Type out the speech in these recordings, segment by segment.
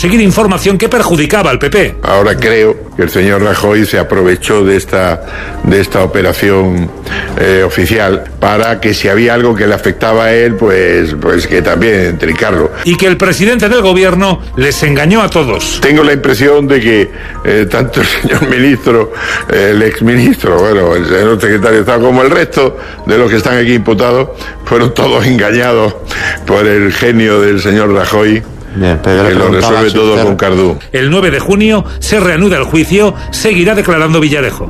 conseguir información que perjudicaba al PP. Ahora creo que el señor Rajoy se aprovechó de esta operación oficial para que si había algo que le afectaba a él, pues que también trincarlo. Y que el presidente del gobierno les engañó a todos. Tengo la impresión de que tanto el señor ministro, el exministro, bueno, el señor secretario de Estado, como el resto de los que están aquí imputados, fueron todos engañados por el genio del señor Rajoy. Bien, pero que lo resuelve todo con Cardú. El 9 de junio se reanuda el juicio, seguirá declarando Villarejo.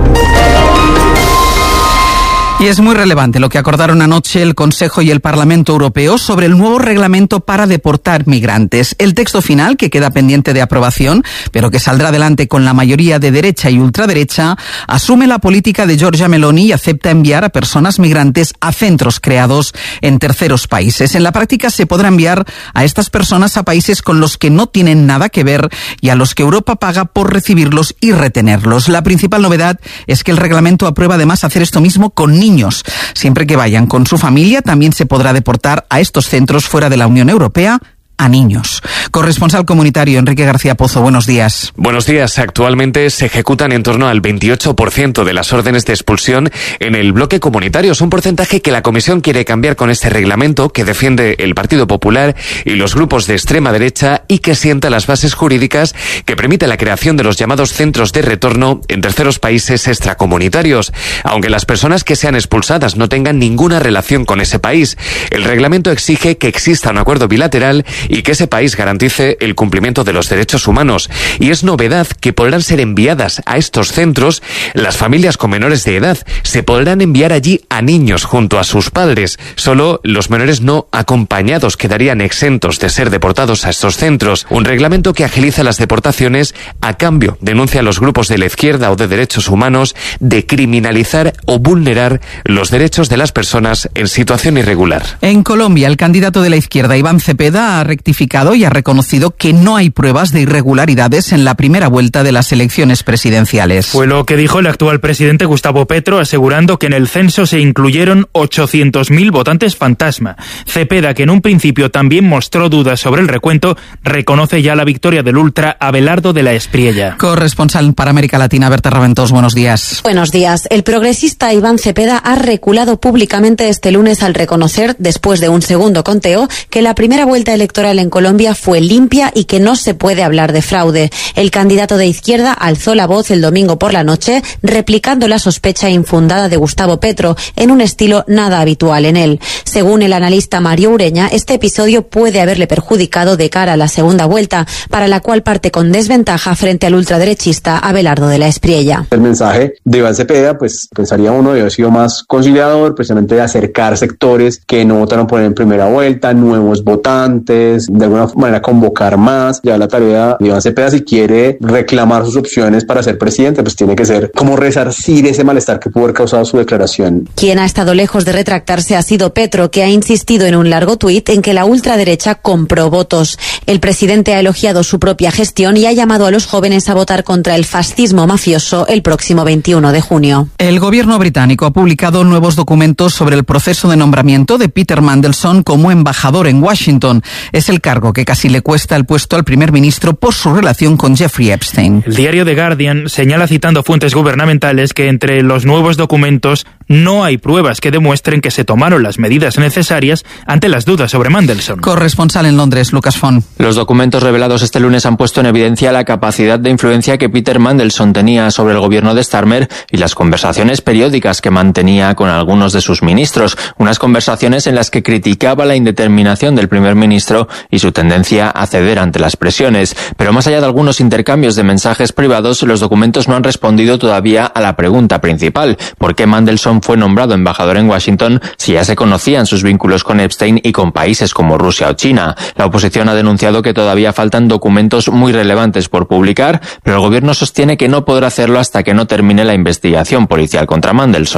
Y es muy relevante lo que acordaron anoche el Consejo y el Parlamento Europeo sobre el nuevo reglamento para deportar migrantes. El texto final, que queda pendiente de aprobación, pero que saldrá adelante con la mayoría de derecha y ultraderecha, asume la política de Giorgia Meloni y acepta enviar a personas migrantes a centros creados en terceros países. En la práctica se podrá enviar a estas personas a países con los que no tienen nada que ver y a los que Europa paga por recibirlos y retenerlos. La principal novedad es que el reglamento aprueba además hacer esto mismo con niños. Siempre que vayan con su familia, también se podrá deportar a estos centros fuera de la Unión Europea a niños. Corresponsal comunitario Enrique García Pozo, buenos días. Buenos días. Actualmente se ejecutan en torno al 28% de las órdenes de expulsión en el bloque comunitario. Es un porcentaje que la Comisión quiere cambiar con este reglamento que defiende el Partido Popular y los grupos de extrema derecha y que sienta las bases jurídicas que permite la creación de los llamados centros de retorno en terceros países extracomunitarios. Aunque las personas que sean expulsadas no tengan ninguna relación con ese país, el reglamento exige que exista un acuerdo bilateral y que ese país garantice el cumplimiento de los derechos humanos. Y es novedad que podrán ser enviadas a estos centros las familias con menores de edad. Se podrán enviar allí a niños junto a sus padres. Solo los menores no acompañados quedarían exentos de ser deportados a estos centros. Un reglamento que agiliza las deportaciones a cambio, denuncia los grupos de la izquierda o de derechos humanos, de criminalizar o vulnerar los derechos de las personas en situación irregular. En Colombia, el candidato de la izquierda, Iván Cepeda, ha rectificado y ha reconocido que no hay pruebas de irregularidades en la primera vuelta de las elecciones presidenciales. Fue lo que dijo el actual presidente Gustavo Petro, asegurando que en el censo se incluyeron 800.000 votantes fantasma. Cepeda, que en un principio también mostró dudas sobre el recuento, reconoce ya la victoria del ultra Abelardo de la Espriella. Corresponsal para América Latina, Berta Raventós, buenos días. Buenos días. El progresista Iván Cepeda ha reculado públicamente este lunes al reconocer, después de un segundo conteo, que la primera vuelta electoral en Colombia fue limpia y que no se puede hablar de fraude. El candidato de izquierda alzó la voz el domingo por la noche, replicando la sospecha infundada de Gustavo Petro en un estilo nada habitual en él. Según el analista Mario Ureña, este episodio puede haberle perjudicado de cara a la segunda vuelta, para la cual parte con desventaja frente al ultraderechista Abelardo de la Espriella. El mensaje de Iván Cepeda, pues pensaría uno, debe haber sido más conciliador, precisamente de acercar sectores que no votaron por él en primera vuelta, nuevos votantes, de alguna manera convocar más. Ya la tarea de Iván Cepeda, si quiere reclamar sus opciones para ser presidente, pues tiene que ser como resarcir ese malestar que pudo haber causado su declaración. Quien ha estado lejos de retractarse ha sido Petro, que ha insistido en un largo tuit en que la ultraderecha compró votos. El presidente ha elogiado su propia gestión y ha llamado a los jóvenes a votar contra el fascismo mafioso el próximo 21 de junio. El gobierno británico ha publicado nuevos documentos sobre el proceso de nombramiento de Peter Mandelson como embajador en Washington. Es el cargo que casi le cuesta el puesto al primer ministro por su relación con Jeffrey Epstein. El diario The Guardian señala, citando fuentes gubernamentales, que entre los nuevos documentos no hay pruebas que demuestren que se tomaron las medidas necesarias ante las dudas sobre Mandelson. Corresponsal en Londres, Lucas Font. Los documentos revelados este lunes han puesto en evidencia la capacidad de influencia que Peter Mandelson tenía sobre el gobierno de Starmer y las conversaciones periódicas que mantenía con algunos de sus ministros. Unas conversaciones en las que criticaba la indeterminación del primer ministro y su tendencia a ceder ante las presiones. Pero más allá de algunos intercambios de mensajes privados, los documentos no han respondido todavía a la pregunta principal: ¿por qué Mandelson fue nombrado embajador en Washington si ya se conocían sus vínculos con Epstein y con países como Rusia o China? La oposición ha denunciado que todavía faltan documentos muy relevantes por publicar, pero el gobierno sostiene que no podrá hacerlo hasta que no termine la investigación policial contra Mandelson.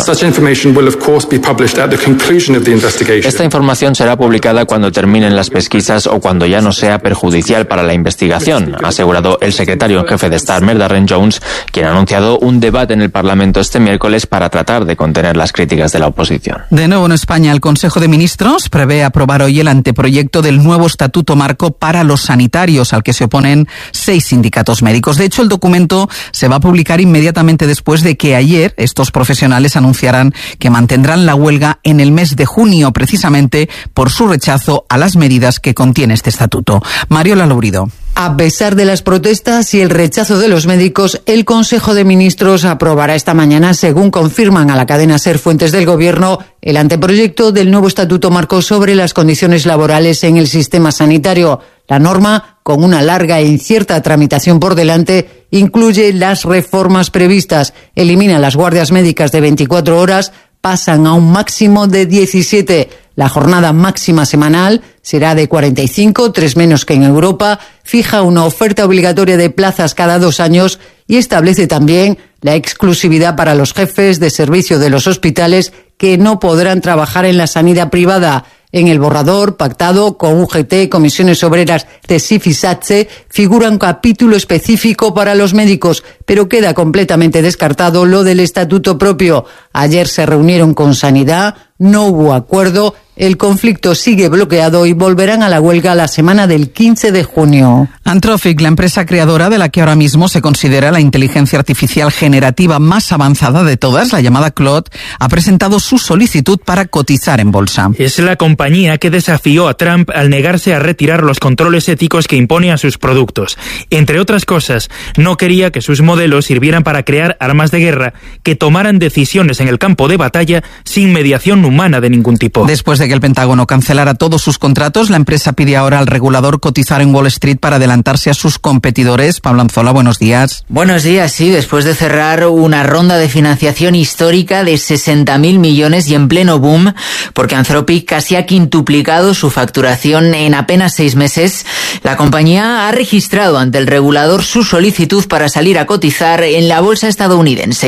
Esta información será publicada cuando terminen las pesquisas o cuando ya no sea perjudicial para la investigación, ha asegurado el secretario en jefe de Starmer, Darren Jones, quien ha anunciado un debate en el Parlamento este miércoles para tratar de contener interponer las críticas de la oposición. De nuevo en España, el Consejo de Ministros prevé aprobar hoy el anteproyecto del nuevo Estatuto Marco para los sanitarios, al que se oponen 6 sindicatos médicos. De hecho, el documento se va a publicar inmediatamente después de que ayer estos profesionales anunciaran que mantendrán la huelga en el mes de junio, precisamente por su rechazo a las medidas que contiene este estatuto. Mariola Lourido. A pesar de las protestas y el rechazo de los médicos, el Consejo de Ministros aprobará esta mañana, según confirman a la cadena SER fuentes del Gobierno, el anteproyecto del nuevo Estatuto Marco sobre las condiciones laborales en el sistema sanitario. La norma, con una larga e incierta tramitación por delante, incluye las reformas previstas, elimina las guardias médicas de 24 horas, pasan a un máximo de 17. La jornada máxima semanal será de 45, 3 menos que en Europa, fija una oferta obligatoria de plazas cada 2 años y establece también la exclusividad para los jefes de servicio de los hospitales que no podrán trabajar en la sanidad privada. En el borrador pactado con UGT, Comisiones Obreras, CESIF y SATSE, figura un capítulo específico para los médicos, pero queda completamente descartado lo del estatuto propio. Ayer se reunieron con Sanidad, no hubo acuerdo, el conflicto sigue bloqueado y volverán a la huelga la semana del 15 de junio. Anthropic, la empresa creadora de la que ahora mismo se considera la inteligencia artificial generativa más avanzada de todas, la llamada Claude, ha presentado su solicitud para cotizar en bolsa. Es la compañía que desafió a Trump al negarse a retirar los controles éticos que impone a sus productos. Entre otras cosas, no quería que sus modelos sirvieran para crear armas de guerra que tomaran decisiones en el campo de batalla sin mediación humana de ningún tipo. Después de que el Pentágono cancelara todos sus contratos, la empresa pide ahora al regulador cotizar en Wall Street para adelantarse a sus competidores. Pablo Anzola, buenos días. Buenos días, sí, después de cerrar una ronda de financiación histórica de 60.000 millones y en pleno boom, porque Anthropic casi ha quintuplicado su facturación en apenas 6 meses, la compañía ha registrado ante el regulador su solicitud para salir a cotizar en la bolsa estadounidense.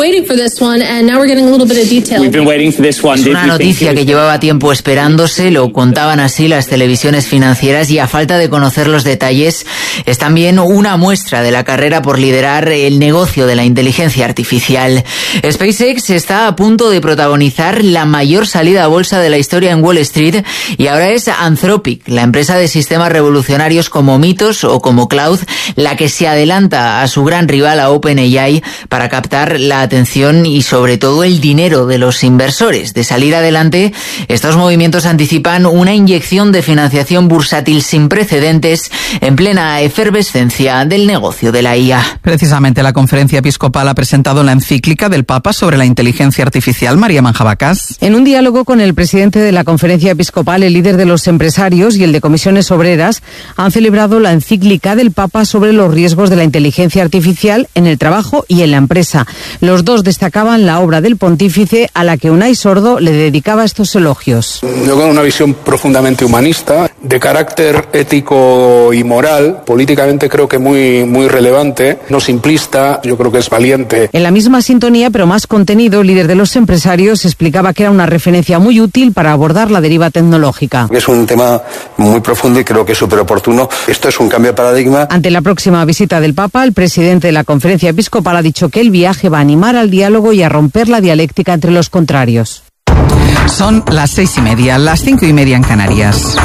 Es una noticia que llevaba tiempo esperándose, lo contaban así las televisiones financieras, y a falta de conocer los detalles, es también una muestra de la carrera por liderar el negocio de la inteligencia artificial. SpaceX está a punto de protagonizar la mayor salida a bolsa de la historia en Wall Street, y ahora es Anthropic, la empresa de sistemas revolucionarios como Mythos o como Cloud, la que se adelanta a su gran rival, a OpenAI, para captar la atención y sobre todo el dinero de los inversores. De salir adelante, estos movimientos anticipan una inyección de financiación bursátil sin precedentes en plena efervescencia del negocio de la IA. Precisamente la Conferencia Episcopal ha presentado la encíclica del Papa sobre la inteligencia artificial. María Manjabacas. En un diálogo con el presidente de la Conferencia Episcopal, el líder de los empresarios y el de Comisiones Obreras han celebrado la encíclica del Papa sobre los riesgos de la inteligencia artificial en el trabajo y en la empresa. Los dos destacaban la obra del pontífice, a la que Unai Sordo le dedicaba estos elogios. Yo con una visión profundamente humanista, de carácter ético y moral, políticamente creo que muy relevante, no simplista, yo creo que es valiente. En la misma sintonía, pero más contenido, el líder de los empresarios explicaba que era una referencia muy útil para abordar la deriva tecnológica. Es un tema muy profundo y creo que es súper oportuno. Esto es un cambio de paradigma. Ante la próxima visita del Papa, el presidente de la Conferencia Episcopal ha dicho que el viaje va a animar al diálogo y a romper la dialéctica entre los contrarios. Son las 6:30, las 5:30 en Canarias.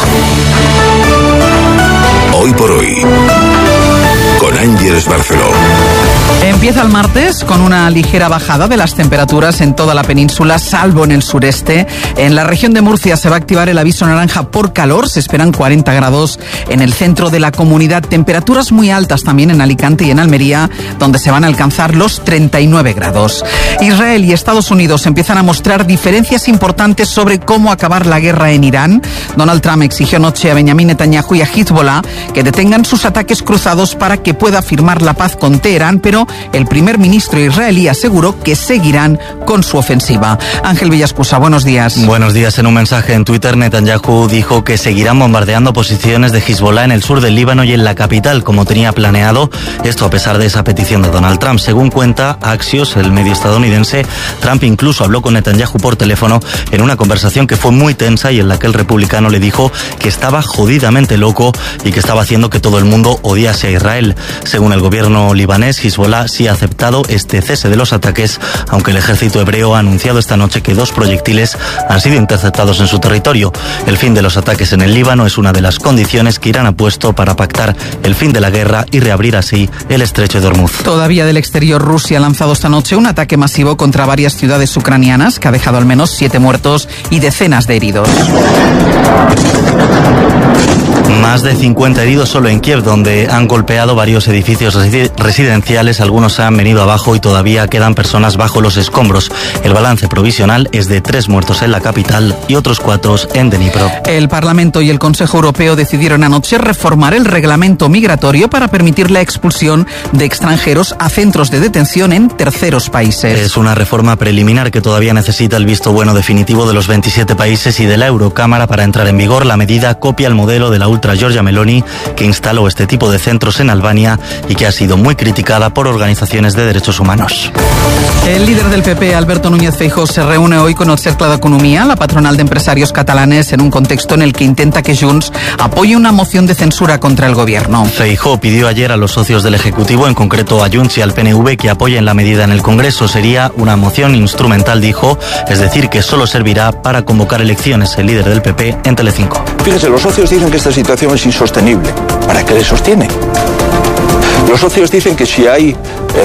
Hoy por hoy, con Ángeles Barceló. Empieza el martes con una ligera bajada de las temperaturas en toda la península, salvo en el sureste. En la región de Murcia se va a activar el aviso naranja por calor. Se esperan 40 grados en el centro de la comunidad. Temperaturas muy altas también en Alicante y en Almería, donde se van a alcanzar los 39 grados. Israel y Estados Unidos empiezan a mostrar diferencias importantes sobre cómo acabar la guerra en Irán. Donald Trump exigió anoche a Benjamin Netanyahu y a Hezbollah que detengan sus ataques cruzados para que pueda firmar la paz con Teherán, pero el primer ministro israelí aseguró que seguirán con su ofensiva. Ángel Villascusa, buenos días. Buenos días. En un mensaje en Twitter, Netanyahu dijo que seguirán bombardeando posiciones de Hezbollah en el sur del Líbano y en la capital, como tenía planeado. Esto a pesar de esa petición de Donald Trump. Según cuenta Axios, el medio estadounidense, Trump incluso habló con Netanyahu por teléfono en una conversación que fue muy tensa y en la que el republicano le dijo que estaba jodidamente loco y que estaba haciendo que todo el mundo odiase a Israel. Según el gobierno libanés, Hezbollah Hezbolá sí ha aceptado este cese de los ataques, aunque el ejército hebreo ha anunciado esta noche que 2 proyectiles han sido interceptados en su territorio. El fin de los ataques en el Líbano es una de las condiciones que Irán ha puesto para pactar el fin de la guerra y reabrir así el estrecho de Hormuz. Todavía del exterior, Rusia ha lanzado esta noche un ataque masivo contra varias ciudades ucranianas que ha dejado al menos 7 muertos y decenas de heridos. Más de 50 heridos solo en Kiev, donde han golpeado varios edificios residenciales. Algunos se han venido abajo y todavía quedan personas bajo los escombros. El balance provisional es de 3 muertos en la capital y otros 4 en Dnipro. El Parlamento y el Consejo Europeo decidieron anoche reformar el reglamento migratorio para permitir la expulsión de extranjeros a centros de detención en terceros países. Es una reforma preliminar que todavía necesita el visto bueno definitivo de los 27 países y de la Eurocámara para entrar en vigor. La medida copia el modelo de la ultra Giorgia Meloni, que instaló este tipo de centros en Albania y que ha sido muy criticada por organizaciones de derechos humanos. El líder del PP, Alberto Núñez Feijóo, se reúne hoy con el Cercle d'Economia, la patronal de empresarios catalanes, en un contexto en el que intenta que Junts apoye una moción de censura contra el gobierno. Feijóo pidió ayer a los socios del Ejecutivo, en concreto a Junts y al PNV, que apoyen la medida en el Congreso. Sería una moción instrumental, dijo, es decir, que solo servirá para convocar elecciones. El líder del PP en Telecinco. Fíjense, los socios dicen que esta situación es insostenible. ¿Para qué le sostiene? Los socios dicen que si hay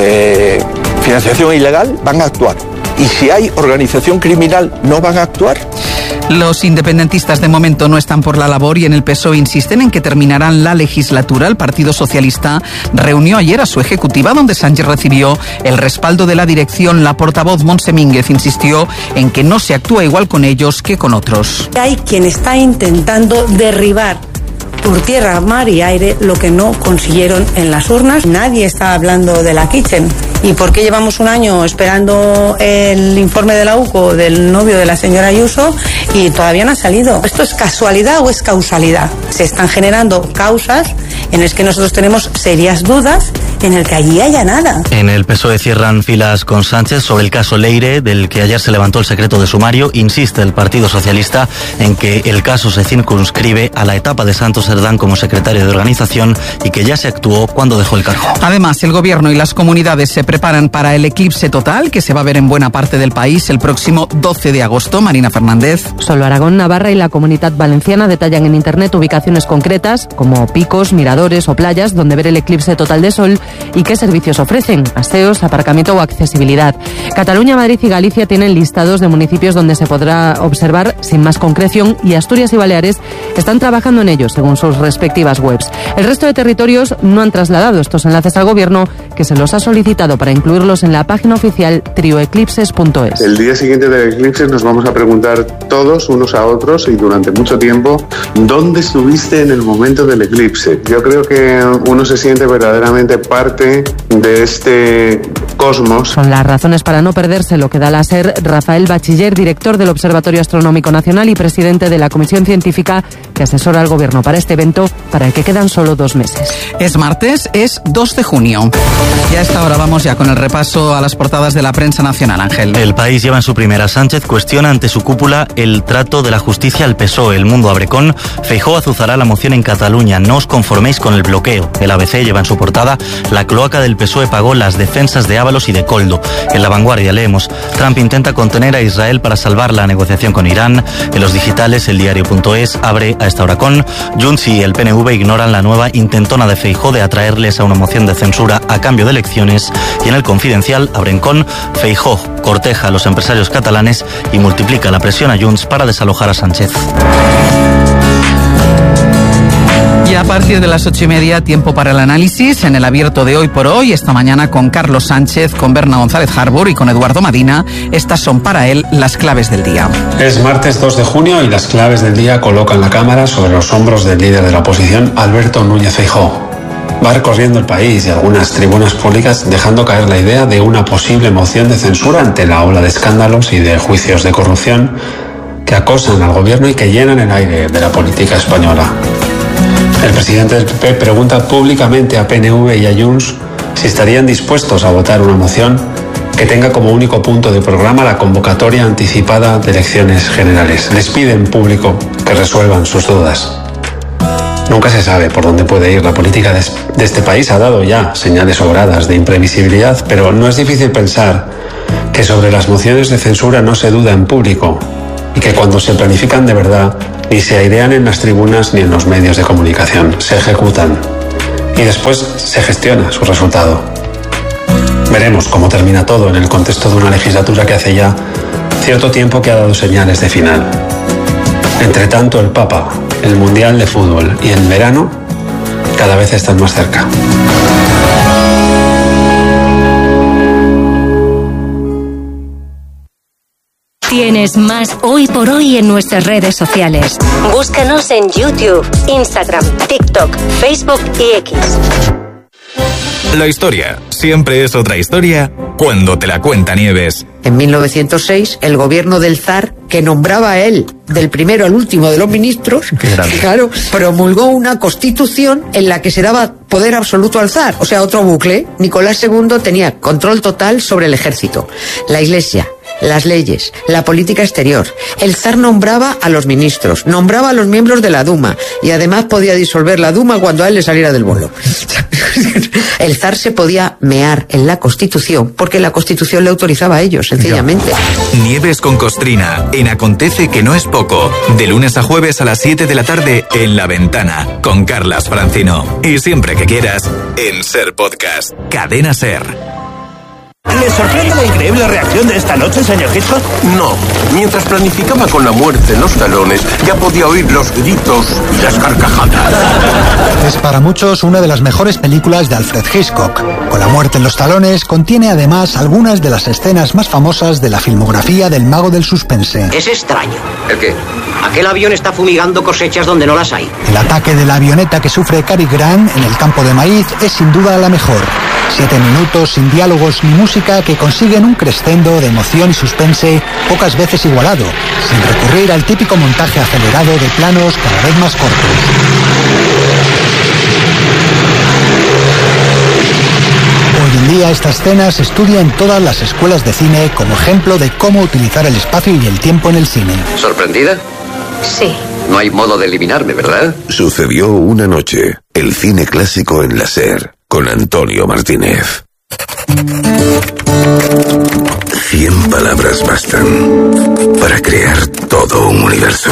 financiación ilegal, van a actuar. Y si hay organización criminal, ¿no van a actuar? Los independentistas de momento no están por la labor y en el PSOE insisten en que terminarán la legislatura. El Partido Socialista reunió ayer a su ejecutiva, donde Sánchez recibió el respaldo de la dirección. La portavoz Montse Mínguez insistió en que no se actúa igual con ellos que con otros. Hay quien está intentando derribar por tierra, mar y aire lo que no consiguieron en las urnas. Nadie está hablando de la Kitchen. ¿Y por qué llevamos un año esperando el informe de la UCO del novio de la señora Ayuso y todavía no ha salido? ¿Esto es casualidad o es causalidad? Se están generando causas en las que nosotros tenemos serias dudas en el que allí haya nada. En el PSOE cierran filas con Sánchez sobre el caso Leire, del que ayer se levantó el secreto de sumario. Insiste el Partido Socialista en que el caso se circunscribe a la etapa de Santos Cerdán como secretario de organización y que ya se actuó cuando dejó el cargo. Además, el gobierno y las comunidades se preparan para el eclipse total que se va a ver en buena parte del país el próximo 12 de agosto. Marina Fernández. Solo Aragón, Navarra y la Comunidad Valenciana detallan en Internet ubicaciones concretas como picos, miradores o playas donde ver el eclipse total de sol y qué servicios ofrecen, aseos, aparcamiento o accesibilidad. Cataluña, Madrid y Galicia tienen listados de municipios donde se podrá observar sin más concreción y Asturias y Baleares están trabajando en ello según sus respectivas webs. El resto de territorios no han trasladado estos enlaces al gobierno, que se los ha solicitado para incluirlos en la página oficial trioeclipses.es. El día siguiente del eclipse nos vamos a preguntar todos unos a otros y durante mucho tiempo ¿dónde estuviste en el momento del eclipse? Yo creo que uno se siente verdaderamente parte de este cosmos. Son las razones para no perdérselo que da a ser Rafael Bachiller, director del Observatorio Astronómico Nacional y presidente de la comisión científica que asesora al gobierno para este evento, para el que quedan solo 2 meses. Es martes, es 2 de junio. Y a esta hora vamos ya con el repaso a las portadas de la prensa nacional, Ángel. El País lleva en su primera: Sánchez cuestiona ante su cúpula el trato de la justicia al PSOE. El Mundo abre con: Feijóo azuzará la moción en Cataluña, no os conforméis con el bloqueo. El ABC lleva en su portada: la cloaca del PSOE pagó las defensas de Ábalos y de Koldo. En La Vanguardia leemos: Trump intenta contener a Israel para salvar la negociación con Irán. En los digitales, el diario.es abre a esta hora con: Junts y el PNV ignoran la nueva intentona de Feijóo de atraerles a una moción de censura a cambio de elecciones. Y en el Confidencial abren con: Feijóo corteja a los empresarios catalanes y multiplica la presión a Junts para desalojar a Sánchez. Y a partir de las 8:30, tiempo para el análisis en el abierto de Hoy por Hoy. Esta mañana con Carlos Sánchez, con Berna González Harbour y con Eduardo Madina. Estas son para él las claves del día. Es martes 2 de junio y las claves del día colocan la cámara sobre los hombros del líder de la oposición, Alberto Núñez Feijóo. Va recorriendo el país y algunas tribunas públicas dejando caer la idea de una posible moción de censura ante la ola de escándalos y de juicios de corrupción que acosan al gobierno y que llenan el aire de la política española. El presidente del PP pregunta públicamente a PNV y a Junts si estarían dispuestos a votar una moción que tenga como único punto de programa la convocatoria anticipada de elecciones generales. Les pide en público que resuelvan sus dudas. Nunca se sabe por dónde puede ir. La política de este país ha dado ya señales sobradas de imprevisibilidad, pero no es difícil pensar que sobre las mociones de censura no se duda en público y que cuando se planifican de verdad ni se airean en las tribunas ni en los medios de comunicación, se ejecutan y después se gestiona su resultado. Veremos cómo termina todo en el contexto de una legislatura que hace ya cierto tiempo que ha dado señales de final. Entre tanto, el Papa, el Mundial de Fútbol y el verano cada vez están más cerca. Tienes más Hoy por Hoy en nuestras redes sociales. Búscanos en YouTube, Instagram, TikTok, Facebook y X. La historia siempre es otra historia cuando te la cuenta Nieves. En 1906, el gobierno del zar, que nombraba a él del primero al último de los ministros, claro, promulgó una constitución en la que se daba poder absoluto al zar. O sea, otro bucle. Nicolás II tenía control total sobre el ejército, la iglesia, las leyes, la política exterior. El zar nombraba a los ministros, nombraba a los miembros de la Duma y además podía disolver la Duma cuando a él le saliera del bolo. El zar se podía mear en la Constitución porque la Constitución le autorizaba a ellos, sencillamente. Nieves con Costrina, en Acontece que no es poco, de lunes a jueves a las 7 de la tarde en La Ventana, con Carlas Francino. Y siempre que quieras, en Ser Podcast, Cadena Ser. ¿Le sorprende la increíble reacción de esta noche, señor Hitchcock? No. Mientras planificaba con la muerte en los talones, ya podía oír los gritos y las carcajadas. Es para muchos una de las mejores películas de Alfred Hitchcock. Con la muerte en los talones, contiene además algunas de las escenas más famosas de la filmografía del mago del suspense. Es extraño. ¿El qué? Aquel avión está fumigando cosechas donde no las hay. El ataque de la avioneta que sufre Cary Grant en el campo de maíz es sin duda la mejor. 7 minutos sin diálogos ni música que consiguen un crescendo de emoción y suspense pocas veces igualado, sin recurrir al típico montaje acelerado de planos cada vez más cortos. Hoy en día esta escena se estudia en todas las escuelas de cine como ejemplo de cómo utilizar el espacio y el tiempo en el cine. ¿Sorprendida? Sí. No hay modo de eliminarme, ¿verdad? Sucedió una noche. El cine clásico en la SER, con Antonio Martínez. 100 palabras bastan para crear todo un universo.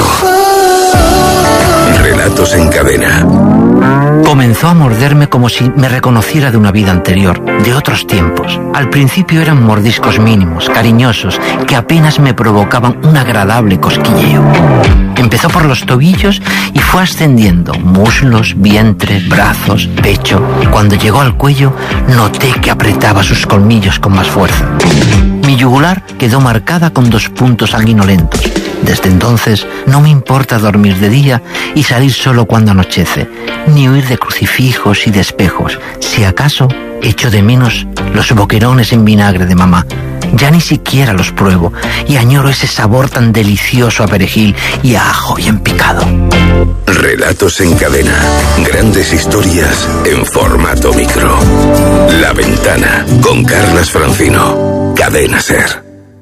Relatos en cadena. Comenzó a morderme como si me reconociera de una vida anterior, de otros tiempos. Al principio eran mordiscos mínimos, cariñosos, que apenas me provocaban un agradable cosquilleo. Empezó por los tobillos y fue ascendiendo, muslos, vientre, brazos, pecho. Cuando llegó al cuello, noté que apretaba sus colmillos con más fuerza. Mi yugular quedó marcada con 2 puntos sanguinolentos. Desde entonces no me importa dormir de día y salir solo cuando anochece, ni huir de crucifijos y de espejos. Si acaso echo de menos los boquerones en vinagre de mamá. Ya ni siquiera los pruebo y añoro ese sabor tan delicioso a perejil y a ajo bien picado. Relatos en cadena. Grandes historias en formato micro. La Ventana, con Carlas Francino. Cadena Ser.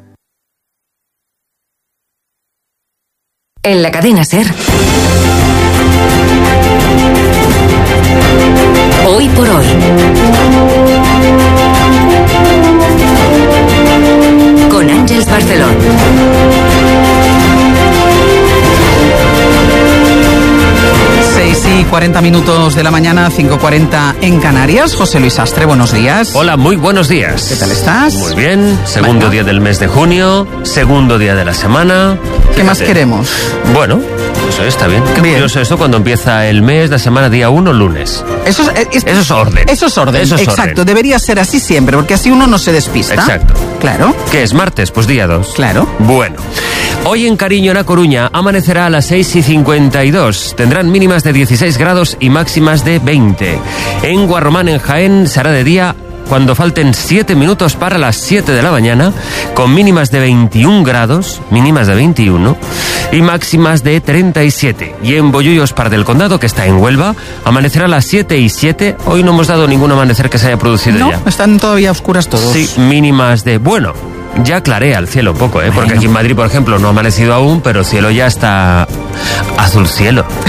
En la cadena Ser. Hoy por hoy. Con Ángeles Barceló. Y 40 minutos de la mañana, 5:40 en Canarias. José Luis Astre, buenos días. Hola, muy buenos días. ¿Qué tal estás? Muy bien, segundo día del mes de junio, segundo día de la semana. ¿Qué más queremos? Bueno, eso está bien. Qué curioso esto cuando empieza el mes, la semana, día 1, lunes. Eso es orden. Eso es orden, exacto. Orden. Debería ser así siempre, porque así uno no se despista. Exacto. Claro. ¿Qué es martes? Pues día 2. Claro. Bueno. Hoy en Cariño, en A Coruña, amanecerá a las 6:52. Tendrán mínimas de 16 grados y máximas de 20. En Guarromán, en Jaén, será de día cuando falten 7 minutos para las 7 de la mañana, con mínimas de 21 grados, mínimas de 21, y máximas de 37. Y en Bollullos, Par del Condado, que está en Huelva, amanecerá a las 7:07. Hoy no hemos dado ningún amanecer que se haya producido ya. No, están todavía oscuras todos. Sí, mínimas de... Bueno, ya clarea el cielo un poco, porque aquí en Madrid, por ejemplo, no ha amanecido aún, pero el cielo ya está azul cielo.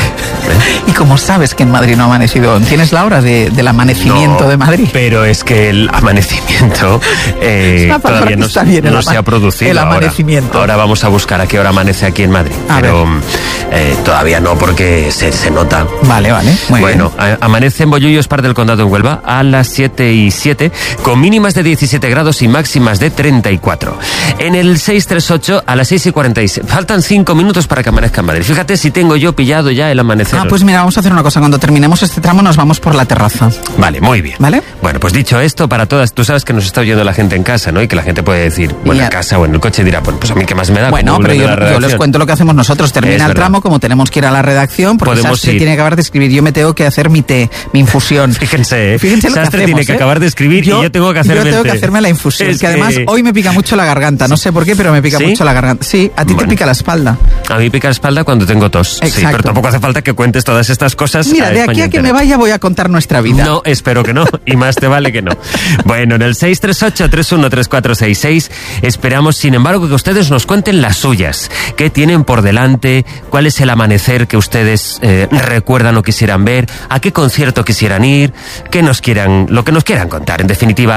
¿Y cómo sabes que en Madrid no ha amanecido? ¿Tienes la hora del amanecimiento de Madrid? Pero es que el amanecimiento todavía no se ha producido. El amanecimiento. Ahora vamos a buscar a qué hora amanece aquí en Madrid. Pero todavía no, porque se nota. Vale, muy bueno, bien. amanece en Bollullos, Par del Condado, en Huelva, a las 7:07, con mínimas de 17 grados y máximas de 34. En el 638 a las 6:46. Faltan 5 minutos para que amanezca en Madrid. Fíjate si tengo yo pillado ya el amanecer. Pues mira, vamos a hacer una cosa. Cuando terminemos este tramo nos vamos por la terraza. Vale, muy bien. ¿Vale? Bueno, pues dicho esto, para todas, tú sabes que nos está oyendo la gente en casa, ¿no? Y que la gente puede decir, en casa o en el coche dirá, pues a mí qué más me da. Bueno, pero yo les cuento lo que hacemos nosotros. Termina el tramo, como tenemos que ir a la redacción, porque Sastre tiene que acabar de escribir. Yo me tengo que hacer mi té, mi infusión. Fíjense, Fíjense lo que Sastre hacemos, tiene que acabar de escribir y yo tengo que hacerme la infusión. Que además hoy me pica mucho la garganta. No sé por qué, pero me pica mucho la garganta. Sí, a ti te pica la espalda. A mí pica la espalda cuando tengo tos. Exacto. Sí, pero tampoco hace falta que cuentes todas estas cosas. Mira, de aquí a que me vaya voy a contar nuestra vida. No, espero que no. Y más te vale que no. Bueno, en el 638-313466 esperamos, sin embargo, que ustedes nos cuenten las suyas. ¿Qué tienen por delante? ¿Cuál es el amanecer que ustedes recuerdan o quisieran ver? ¿A qué concierto quisieran ir? Lo que nos quieran contar. En definitiva,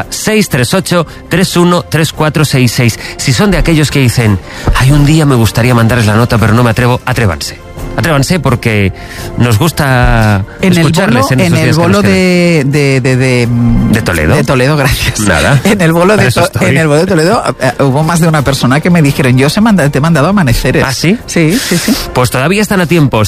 638-313466. Si son de aquellos que dicen, un día me gustaría mandarles la nota, pero no me atrevo, atrévanse, porque nos gusta escucharles en el bolo de Toledo. De Toledo, gracias. Nada. En el bolo de Toledo hubo más de una persona que me dijeron, yo te he mandado amaneceres. ¿Ah, sí? Sí. Pues todavía están a tiempo.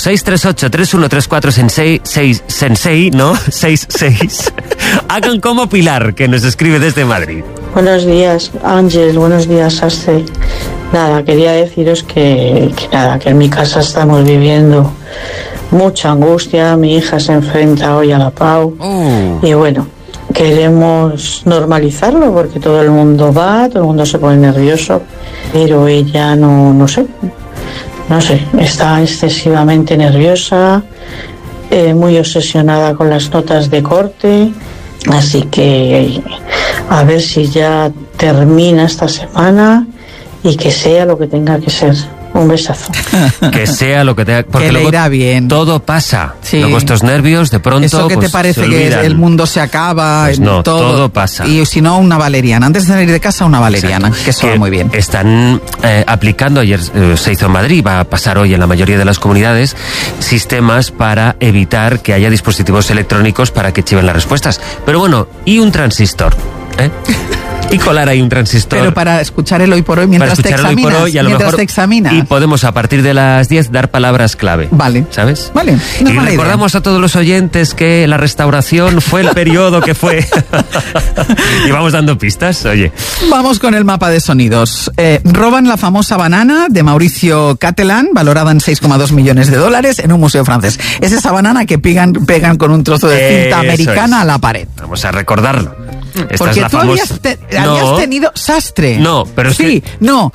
638-3134-66. Hagan como Pilar, que nos escribe desde Madrid. Buenos días, Ángel. Buenos días, Sastre. Nada, quería deciros que en mi casa estamos viviendo mucha angustia. Mi hija se enfrenta hoy a la PAU y bueno, queremos normalizarlo porque todo el mundo se pone nervioso, pero ella no sé, está excesivamente nerviosa, muy obsesionada con las notas de corte, así que a ver si ya termina esta semana y que sea lo que tenga que ser. Un besazo. Que sea lo que tenga, porque que le luego irá bien. Todo pasa. Sí. Luego estos nervios, de pronto, eso que te parece que el mundo se acaba. Pues no, todo pasa. Y si no, una valeriana. Antes de salir de casa, una valeriana. Exacto. Que eso va muy bien. Están aplicando, ayer se hizo en Madrid, va a pasar hoy en la mayoría de las comunidades, sistemas para evitar que haya dispositivos electrónicos para que chiven las respuestas. Pero bueno, ¿y un transistor? Y colar ahí un transistor. Pero para escuchar el hoy por hoy mientras te examinas. Y podemos a partir de las 10 dar palabras clave. Vale. ¿Sabes? Vale. Y recordamos a todos los oyentes que la restauración fue el periodo que fue. Y vamos dando pistas, oye. Vamos con el mapa de sonidos. Roban la famosa banana de Mauricio Catalan, valorada en $6,2 millones en un museo francés. Es esa banana que pegan con un trozo de cinta americana a la pared. Vamos a recordarlo. Porque tú habías tenido Sastre. No, pero sí. No.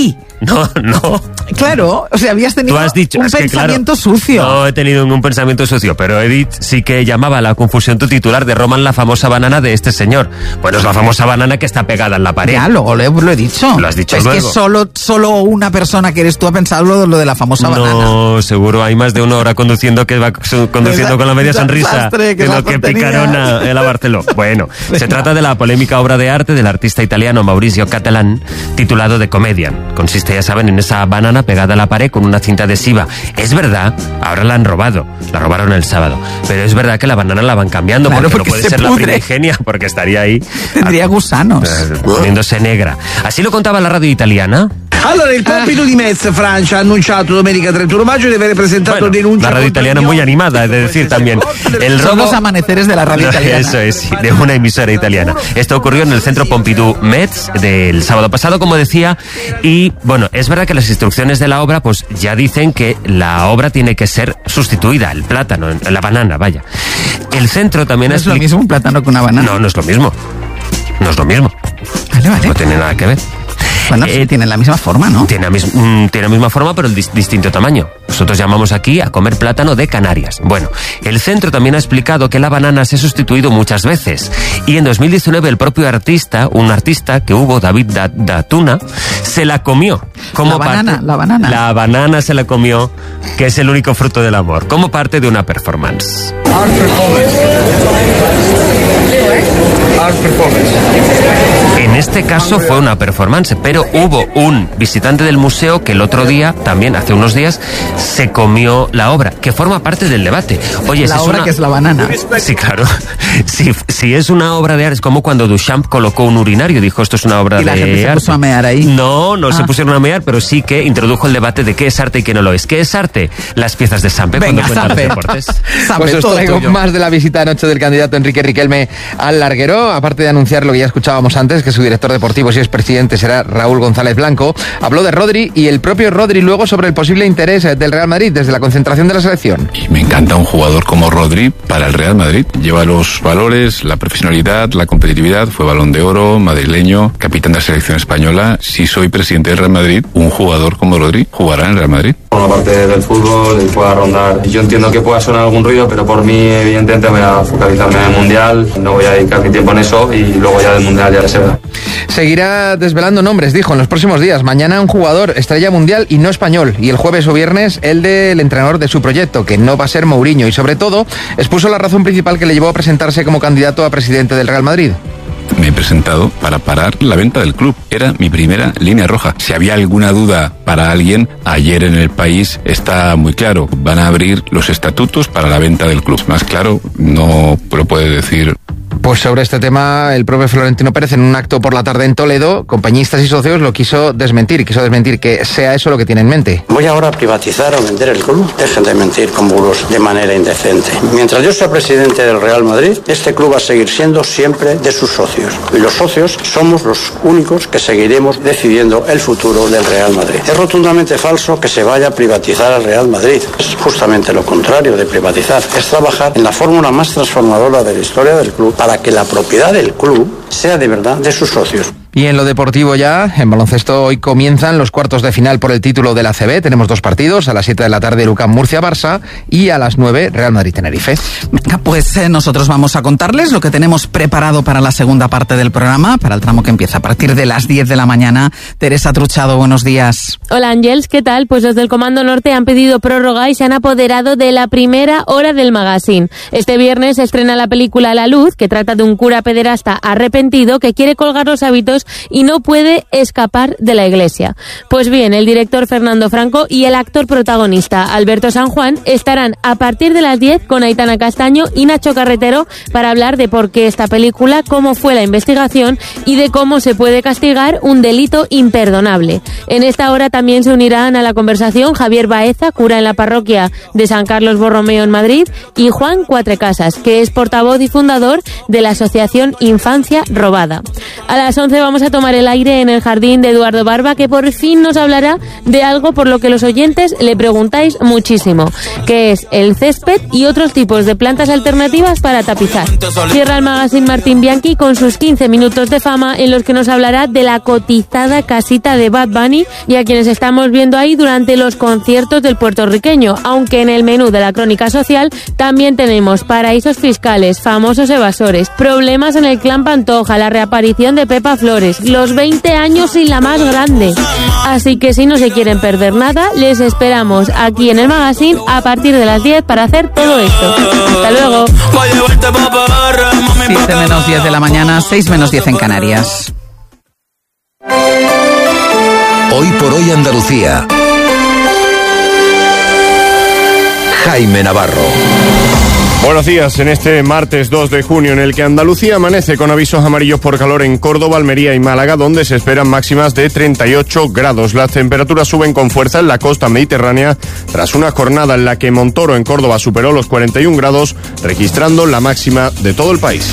Claro, o sea, habías tenido un pensamiento sucio. No he tenido ningún pensamiento sucio, pero Edith sí que llamaba a la confusión tu titular de Roman la famosa banana de este señor. Bueno, es la famosa banana que está pegada en la pared. Ya, luego lo he dicho. Lo has dicho luego. Es que solo una persona que eres tú ha pensado lo de la famosa banana. No, seguro hay más de una hora conduciendo que va conduciendo con la media sonrisa de lo que picaron en la Barceló. Bueno, se trata de la polémica obra de arte del artista italiano Mauricio Catalan, titulado The Comedian. Consiste, ya saben, en esa banana pegada a la pared con una cinta adhesiva. Es verdad, ahora la han robado, la robaron el sábado, pero es verdad que la banana la van cambiando, claro, porque no puede ser la primigenia, porque estaría ahí tendría gusanos poniéndose negra. Así lo contaba la radio italiana. Allora, il Pompidou di Metz, Francia, ha annunciato domenica 31 maggio di aver presentato denuncia. La radio italiana muy animada, es de decir también. Son los amaneceres de la radio italiana. Eso es, de una emisora italiana. Esto ocurrió en el centro Pompidou Metz del sábado pasado, como decía, y bueno, es verdad que las instrucciones de la obra pues ya dicen que la obra tiene que ser sustituida, el plátano, la banana, vaya. El centro también ¿No es lo mismo un plátano que una banana? No es lo mismo. No es lo mismo. Vale. No tiene nada que ver. Bueno, sí, tienen la misma forma, ¿no? Tiene la misma forma, pero distinto tamaño. Nosotros llamamos aquí a comer plátano de Canarias. Bueno, el centro también ha explicado que la banana se ha sustituido muchas veces. Y en 2019 el propio artista, un artista que hubo, David Datuna, se la comió. Como La banana. La banana se la comió, que es el único fruto del amor, como parte de una performance. En este caso fue una performance, pero hubo un visitante del museo que el otro día, también hace unos días, se comió la obra, que forma parte del debate. Oye, la obra que es la banana. Sí, claro. Si es una obra de arte, es como cuando Duchamp colocó un urinario, dijo esto es una obra de arte. ¿Y la gente se puso a mear ahí? No se pusieron a mear, pero sí que introdujo el debate de qué es arte y qué no lo es. ¿Qué es arte? Las piezas de Sampe cuando cuentan los deportes. Pues os traigo más de la visita anoche del candidato Enrique Riquelme al larguero. Aparte de anunciar lo que ya escuchábamos antes, que su director deportivo, si es presidente, será Raúl González Blanco, habló de Rodri y el propio Rodri luego sobre el posible interés del Real Madrid desde la concentración de la selección. Y me encanta un jugador como Rodri para el Real Madrid. Lleva los valores, la profesionalidad, la competitividad, fue Balón de Oro, madrileño, capitán de la selección española. Si soy presidente del Real Madrid, un jugador como Rodri jugará en el Real Madrid. Forma parte del fútbol y pueda rondar. Yo entiendo que pueda sonar algún ruido, pero por mí, evidentemente, voy a focalizarme en el Mundial. No voy a dedicar mi tiempo en eso y luego ya del Mundial ya se verá. Seguirá desvelando nombres, dijo, en los próximos días. Mañana un jugador estrella mundial y no español. Y el jueves o viernes el del entrenador de su proyecto, que no va a ser Mourinho. Y sobre todo, expuso la razón principal que le llevó a presentarse como candidato a presidente del Real Madrid. Me he presentado para parar la venta del club. Era mi primera línea roja. Si había alguna duda para alguien, ayer en El País está muy claro. Van a abrir los estatutos para la venta del club. Más claro, no lo puede decir. Pues sobre este tema, el propio Florentino Pérez, en un acto por la tarde en Toledo, compañistas y socios lo quiso desmentir que sea eso lo que tiene en mente. Voy ahora a privatizar o vender el club. Dejen de mentir con bulos de manera indecente. Mientras yo sea presidente del Real Madrid, este club va a seguir siendo siempre de sus socios. Y los socios somos los únicos que seguiremos decidiendo el futuro del Real Madrid. Es rotundamente falso que se vaya a privatizar al Real Madrid. Es justamente lo contrario de privatizar. Es trabajar en la fórmula más transformadora de la historia del club para que la propiedad del club sea de verdad de sus socios. Y en lo deportivo ya, en baloncesto hoy comienzan los cuartos de final por el título de la ACB. Tenemos dos partidos, a las 7 de la tarde UCAM Murcia-Barça y a las 9 Real Madrid-Tenerife. Venga, pues nosotros vamos a contarles lo que tenemos preparado para la segunda parte del programa, para el tramo que empieza a partir de las 10 de la mañana. Teresa Truchado, buenos días. Hola Ángels, ¿qué tal? Pues los del Comando Norte han pedido prórroga y se han apoderado de la primera hora del magazine. Este viernes se estrena la película La Luz, que trata de un cura pederasta arrepentido que quiere colgar los hábitos y no puede escapar de la iglesia. Pues bien, el director Fernando Franco y el actor protagonista Alberto San Juan estarán a partir de las 10 con Aitana Castaño y Nacho Carretero para hablar de por qué esta película, cómo fue la investigación y de cómo se puede castigar un delito imperdonable. En esta hora también se unirán a la conversación Javier Baeza, cura en la parroquia de San Carlos Borromeo en Madrid, y Juan Cuatrecasas, que es portavoz y fundador de la asociación Infancia Robada. A las 11 vamos a tomar el aire en el jardín de Eduardo Barba, que por fin nos hablará de algo por lo que los oyentes le preguntáis muchísimo, que es el césped y otros tipos de plantas alternativas para tapizar. Cierra el magazine Martín Bianchi con sus 15 minutos de fama, en los que nos hablará de la cotizada casita de Bad Bunny y a quienes estamos viendo ahí durante los conciertos del puertorriqueño, aunque en el menú de la crónica social también tenemos paraísos fiscales, famosos evasores, problemas en el clan Pantoja, la reaparición de Pepa Flores, los 20 años sin la más grande. Así que si no se quieren perder nada, les esperamos aquí en el magazine a partir de las 10 para hacer todo esto. Hasta luego. 7 menos 10 de la mañana, 6 menos 10 en Canarias. Hoy por hoy Andalucía. Jaime Navarro. Buenos días, en este martes 2 de junio en el que Andalucía amanece con avisos amarillos por calor en Córdoba, Almería y Málaga, donde se esperan máximas de 38 grados. Las temperaturas suben con fuerza en la costa mediterránea tras una jornada en la que Montoro en Córdoba superó los 41 grados, registrando la máxima de todo el país.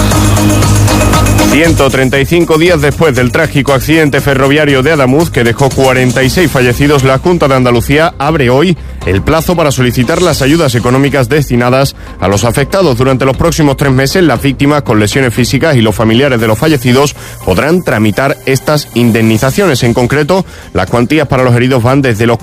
135 días después del trágico accidente ferroviario de Adamuz, que dejó 46 fallecidos, la Junta de Andalucía abre hoy el plazo para solicitar las ayudas económicas destinadas a los afectados. Durante los próximos 3 meses, las víctimas con lesiones físicas y los familiares de los fallecidos podrán tramitar estas indemnizaciones. En concreto, las cuantías para los heridos van desde los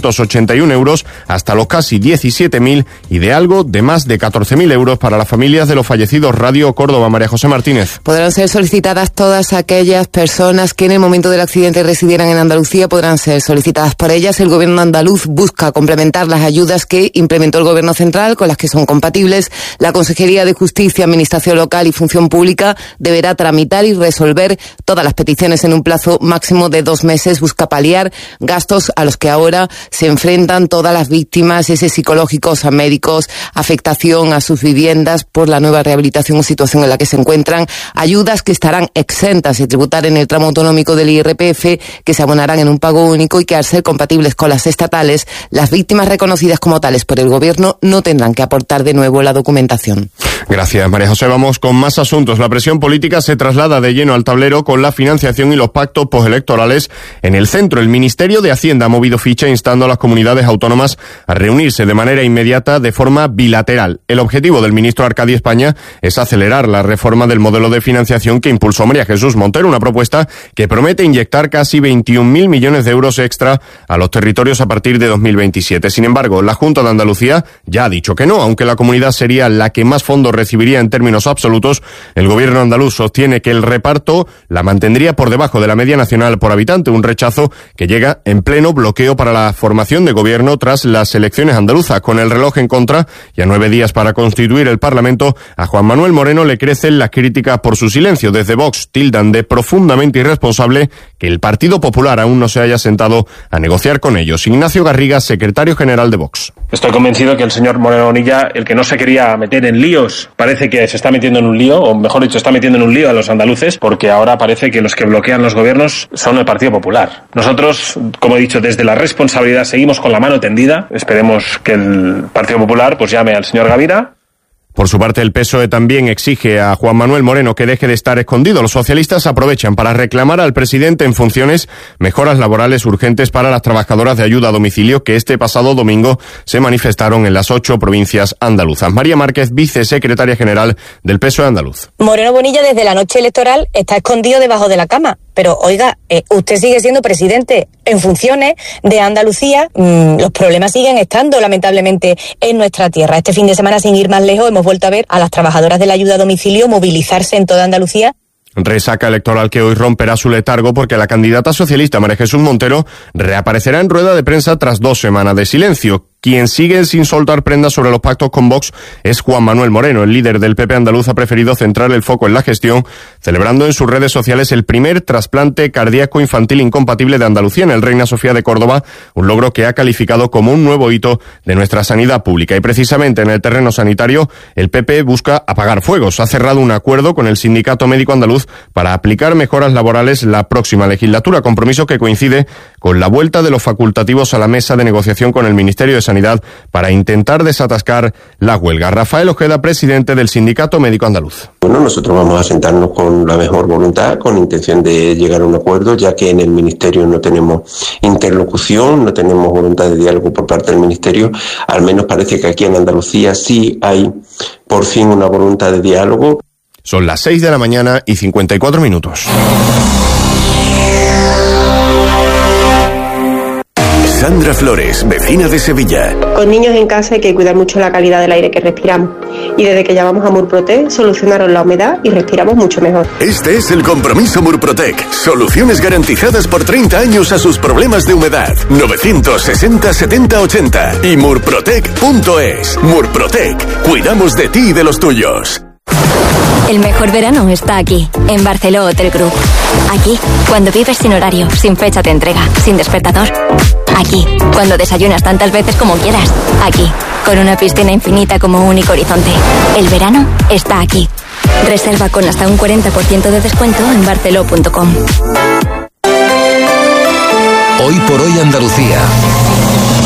481 euros hasta los casi 17.000 y de algo de más de 14.000 euros para las familias de los fallecidos. Radio Córdoba, María José Martínez. Podrán ser solicitadas todas aquellas personas que en el momento del accidente residieran en Andalucía, podrán ser solicitadas por ellas. El gobierno andaluz busca complementar las ayudas que implementó el gobierno central con las que son compatibles. La Consejería de Justicia, Administración Local y Función Pública deberá tramitar y resolver todas las peticiones en un plazo máximo de 2 meses. Busca paliar gastos a los que ahora se enfrentan todas las víctimas, ese psicológicos a médicos, afectación a sus viviendas por la nueva rehabilitación o situación en la que se encuentran, ayudas que estarán exentas de tributar en el tramo autonómico del IRPF, que se abonarán en un pago único y que al ser compatibles con las estatales, las víctimas reconocidas como tales por el gobierno no tendrán que aportar de nuevo la documentación. Gracias, María José. Vamos con más asuntos. La presión política se traslada de lleno al tablero con la financiación y los pactos postelectorales en el centro. El Ministerio de Hacienda ha movido ficha instando a las comunidades autónomas a reunirse de manera inmediata de forma bilateral. El objetivo del ministro Arcadi España es acelerar la reforma del modelo de financiación que impulsó María Jesús Montero, una propuesta que promete inyectar casi 21.000 millones de euros extra a los territorios a partir de 2027. Sin embargo, la Junta de Andalucía ya ha dicho que no, aunque la comunidad sería la que más fondos recibiría en términos absolutos. El gobierno andaluz sostiene que el reparto la mantendría por debajo de la media nacional por habitante, un rechazo que llega en pleno bloqueo para la formación de gobierno tras las elecciones andaluzas. Con el reloj en contra y a 9 días para constituir el Parlamento, a Juan Manuel Moreno le crecen las críticas por su silencio. Desde Vox tildan de profundamente irresponsable que el Partido Popular aún no se haya sentado a negociar con ellos. Ignacio Garriga, secretario general de Vox. Estoy convencido que el señor Moreno Bonilla, el que no se quería meter en líos, parece que se está metiendo en un lío, o mejor dicho, está metiendo en un lío a los andaluces, porque ahora parece que los que bloquean los gobiernos son el Partido Popular. Nosotros, como he dicho, desde la responsabilidad seguimos con la mano tendida. Esperemos que el Partido Popular pues llame al señor Gavira. Por su parte, el PSOE también exige a Juan Manuel Moreno que deje de estar escondido. Los socialistas aprovechan para reclamar al presidente en funciones mejoras laborales urgentes para las trabajadoras de ayuda a domicilio que este pasado domingo se manifestaron en las 8 provincias andaluzas. María Márquez, vicesecretaria general del PSOE andaluz. Moreno Bonilla desde la noche electoral está escondido debajo de la cama. Pero, oiga, usted sigue siendo presidente en funciones de Andalucía. Los problemas siguen estando, lamentablemente, en nuestra tierra. Este fin de semana, sin ir más lejos, hemos vuelto a ver a las trabajadoras de la ayuda a domicilio movilizarse en toda Andalucía. Resaca electoral que hoy romperá su letargo porque la candidata socialista María Jesús Montero reaparecerá en rueda de prensa tras 2 semanas de silencio. Quien sigue sin soltar prendas sobre los pactos con Vox es Juan Manuel Moreno. El líder del PP andaluz ha preferido centrar el foco en la gestión, celebrando en sus redes sociales el primer trasplante cardíaco infantil incompatible de Andalucía en el Reina Sofía de Córdoba, un logro que ha calificado como un nuevo hito de nuestra sanidad pública. Y precisamente en el terreno sanitario, el PP busca apagar fuegos. Ha cerrado un acuerdo con el Sindicato Médico Andaluz para aplicar mejoras laborales la próxima legislatura, compromiso que coincide con la vuelta de los facultativos a la mesa de negociación con el Ministerio de Sanidad para intentar desatascar la huelga. Rafael Ojeda, presidente del Sindicato Médico Andaluz. Bueno, nosotros vamos a sentarnos con la mejor voluntad, con intención de llegar a un acuerdo, ya que en el Ministerio no tenemos interlocución, no tenemos voluntad de diálogo por parte del Ministerio. Al menos parece que aquí en Andalucía sí hay por fin una voluntad de diálogo. Son las 6 de la mañana y 54 minutos. Sandra Flores, vecina de Sevilla. Con niños en casa hay que cuidar mucho la calidad del aire que respiramos. Y desde que llamamos a Murprotec, solucionaron la humedad y respiramos mucho mejor. Este es el compromiso Murprotec. Soluciones garantizadas por 30 años a sus problemas de humedad. 960 70 80 y murprotec.es. Murprotec. Cuidamos de ti y de los tuyos. El mejor verano está aquí, en Barceló Hotel Group. Aquí, cuando vives sin horario, sin fecha de entrega, sin despertador. Aquí, cuando desayunas tantas veces como quieras. Aquí, con una piscina infinita como único horizonte. El verano está aquí. Reserva con hasta un 40% de descuento en barceló.com. Hoy por hoy Andalucía.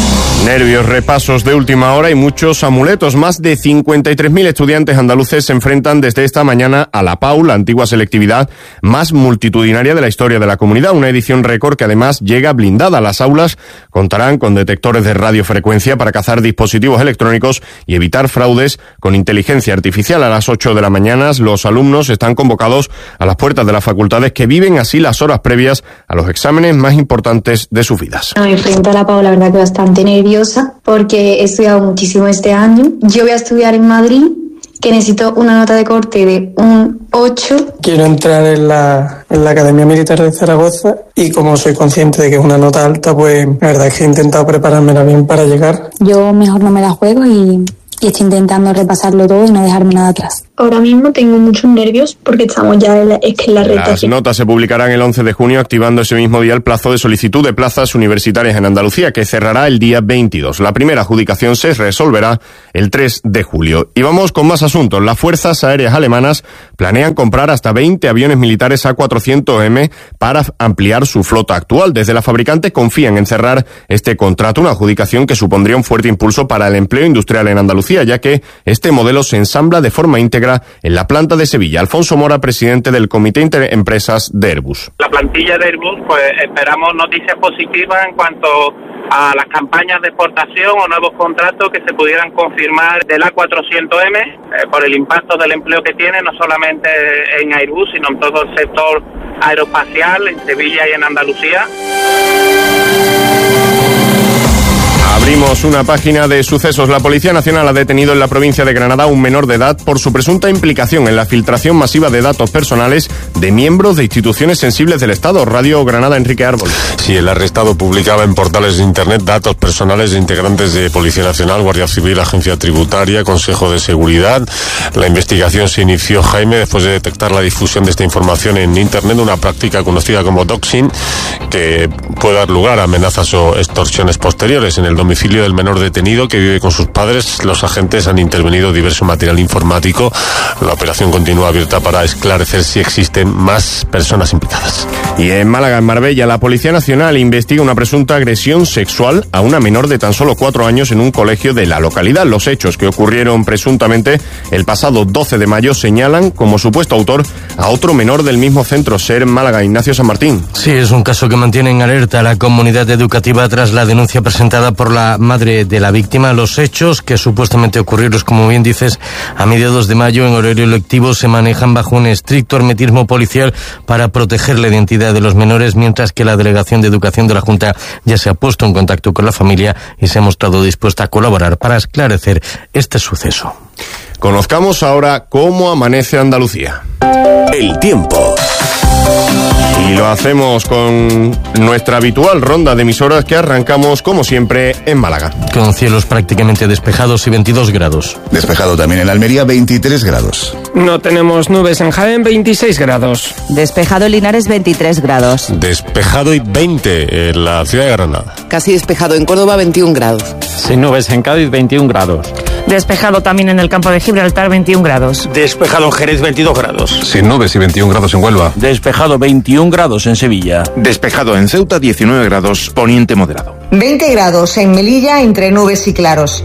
Nervios, repasos de última hora y muchos amuletos. Más de 53.000 estudiantes andaluces se enfrentan desde esta mañana a la PAU, la antigua selectividad más multitudinaria de la historia de la comunidad. Una edición récord que además llega blindada. Las aulas contarán con detectores de radiofrecuencia para cazar dispositivos electrónicos y evitar fraudes con inteligencia artificial. A las 8 de la mañana los alumnos están convocados a las puertas de las facultades, que viven así las horas previas a los exámenes más importantes de sus vidas. Me enfrento a la PAU, la verdad que bastante nerviosa, porque he estudiado muchísimo este año. Yo voy a estudiar en Madrid, que necesito una nota de corte de un 8. Quiero entrar en la Academia Militar de Zaragoza y como soy consciente de que es una nota alta, pues la verdad es que he intentado preparármela bien para llegar. Yo mejor no me la juego y estoy intentando repasarlo todo y no dejarme nada atrás. Ahora mismo tengo muchos nervios porque estamos ya en la recta. Las notas se publicarán el 11 de junio, activando ese mismo día el plazo de solicitud de plazas universitarias en Andalucía, que cerrará el día 22. La primera adjudicación se resolverá el 3 de julio. Y vamos con más asuntos. Las fuerzas aéreas alemanas planean comprar hasta 20 aviones militares A400M para ampliar su flota actual. Desde la fabricante confían en cerrar este contrato, una adjudicación que supondría un fuerte impulso para el empleo industrial en Andalucía, ya que este modelo se ensambla de forma íntegra en la planta de Sevilla. Alfonso Mora, presidente del Comité Interempresas de Airbus. La plantilla de Airbus, pues esperamos noticias positivas en cuanto a las campañas de exportación o nuevos contratos que se pudieran confirmar del A400M por el impacto del empleo que tiene, no solamente en Airbus, sino en todo el sector aeroespacial, en Sevilla y en Andalucía. Abrimos una página de sucesos. La Policía Nacional ha detenido en la provincia de Granada a un menor de edad por su presunta implicación en la filtración masiva de datos personales de miembros de instituciones sensibles del Estado. Radio Granada, Enrique Árbol. Sí, el arrestado publicaba en portales de Internet datos personales de integrantes de Policía Nacional, Guardia Civil, Agencia Tributaria, Consejo de Seguridad. La investigación se inició, Jaime, después de detectar la difusión de esta información en Internet, una práctica conocida como doxing, que puede dar lugar a amenazas o extorsiones posteriores. En el domicilio del menor detenido, que vive con sus padres, los agentes han intervenido diverso material informático. La operación continúa abierta para esclarecer si existen más personas implicadas. Y en Málaga, en Marbella, la Policía Nacional investiga una presunta agresión sexual a una menor de tan solo 4 años en un colegio de la localidad. Los hechos, que ocurrieron presuntamente el pasado 12 de mayo, señalan como supuesto autor a otro menor del mismo centro, SER Málaga, Ignacio San Martín. Sí, es un caso que mantiene en alerta a la comunidad educativa tras la denuncia presentada por la madre de la víctima. Los hechos, que supuestamente ocurrieron, como bien dices, a mediados de mayo en horario lectivo, se manejan bajo un estricto hermetismo policial para proteger la identidad de los menores, mientras que la Delegación de Educación de la Junta ya se ha puesto en contacto con la familia y se ha mostrado dispuesta a colaborar para esclarecer este suceso. Conozcamos ahora cómo amanece Andalucía. El tiempo. Y lo hacemos con nuestra habitual ronda de emisoras que arrancamos, como siempre, en Málaga. Con cielos prácticamente despejados y 22 grados. Despejado también en Almería, 23 grados. No tenemos nubes en Jaén, 26 grados. Despejado en Linares, 23 grados. Despejado y 20 en la ciudad de Granada. Casi despejado en Córdoba, 21 grados. Sin nubes en Cádiz, 21 grados. Despejado también en el campo de Gibraltar, 21 grados. Despejado en Jerez, 22 grados. Sin nubes y 21 grados en Huelva. Despejado, 21 grados en Sevilla. Despejado en Ceuta, 19 grados, poniente moderado. 20 grados en Melilla, entre nubes y claros.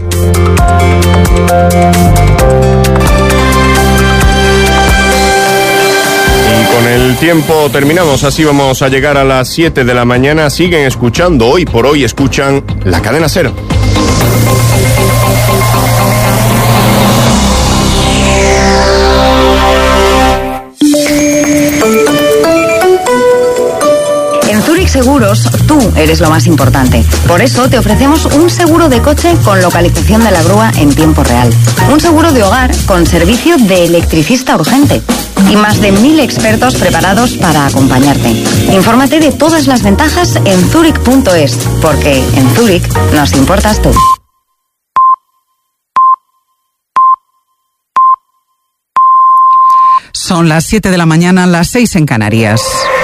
Y con el tiempo terminamos, así vamos a llegar a las 7 de la mañana. Siguen escuchando, hoy por hoy escuchan la cadena SER. En Zurich Seguros, tú eres lo más importante. Por eso te ofrecemos un seguro de coche con localización de la grúa en tiempo real. Un seguro de hogar con servicio de electricista urgente. Y más de 1000 expertos preparados para acompañarte. Infórmate de todas las ventajas en Zurich.es, porque en Zurich nos importas tú. Son las 7 de la mañana, las 6 en Canarias.